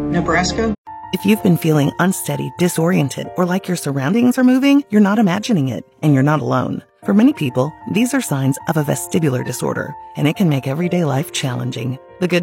Nebraska? If you've been feeling unsteady, disoriented, or like your surroundings are moving, you're not imagining it, and you're not alone. For many people, these are signs of a vestibular disorder, and it can make everyday life challenging. The good